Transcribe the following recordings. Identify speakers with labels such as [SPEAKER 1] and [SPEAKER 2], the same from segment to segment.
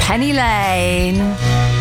[SPEAKER 1] Penny Lane.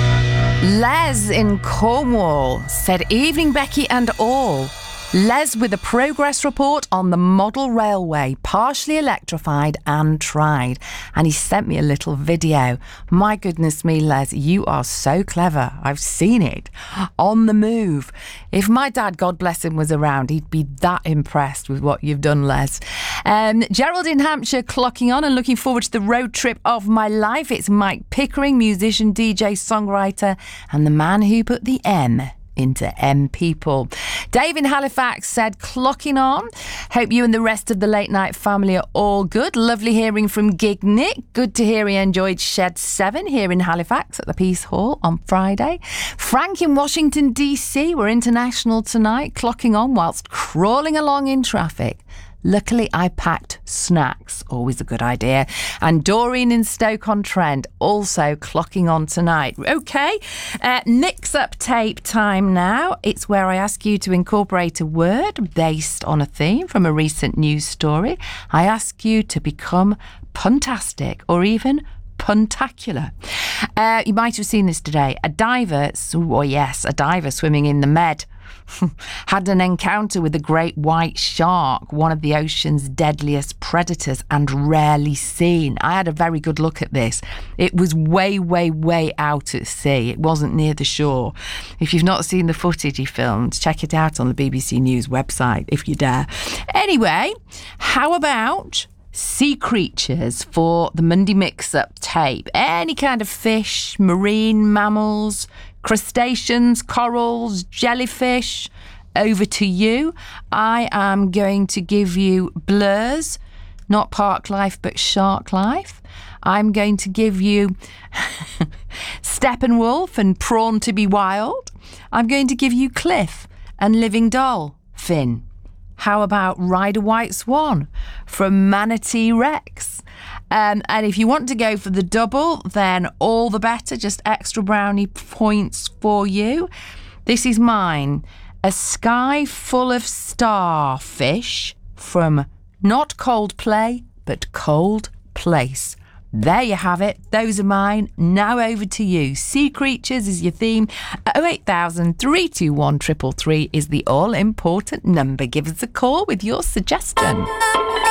[SPEAKER 1] Les in Cornwall said, "Evening, Becky and all. Les with a progress report on the model railway, partially electrified and tried." And he sent me a little video. My goodness me, Les, you are so clever. I've seen it. On the move. If my dad, God bless him, was around, he'd be that impressed with what you've done, Les. Gerald in Hampshire clocking on and looking forward to the road trip of my life. It's Mike Pickering, musician, DJ, songwriter, and the man who put the M into M People. Dave in Halifax said, clocking on. Hope you and the rest of the late night family are all good. Lovely hearing from Gig Nick. Good to hear he enjoyed Shed 7 here in Halifax at the Peace Hall on Friday. Frank in Washington DC, we're international tonight, clocking on whilst crawling along in traffic. Luckily, I packed snacks, always a good idea. And Doreen in Stoke-on-Trent also clocking on tonight. OK, mix-up tape time now. It's where I ask you to incorporate a word based on a theme from a recent news story. I ask you to become puntastic or even puntacular. You might have seen this today. A diver swimming in the Med had an encounter with a great white shark, one of the ocean's deadliest predators and rarely seen. I had a very good look at this. It was way, way, way out at sea. It wasn't near the shore. If you've not seen the footage he filmed, check it out on the BBC News website, if you dare. Anyway, how about sea creatures for the Monday Mix-Up tape? Any kind of fish, marine mammals, crustaceans, corals, jellyfish. Over to you. I am going to give you blurs, not park life, but shark life. I'm going to give you Steppenwolf and Prawn to be Wild. I'm going to give you Cliff and Living Doll, Finn. How about Ride a White Swan from Manatee Rex? And if you want to go for the double, then all the better. Just extra brownie points for you. This is mine. A Sky Full of Starfish from not Coldplay, but Cold Place. There you have it. Those are mine. Now over to you. Sea creatures is your theme. 08000 321 333 is the all-important number. Give us a call with your suggestion.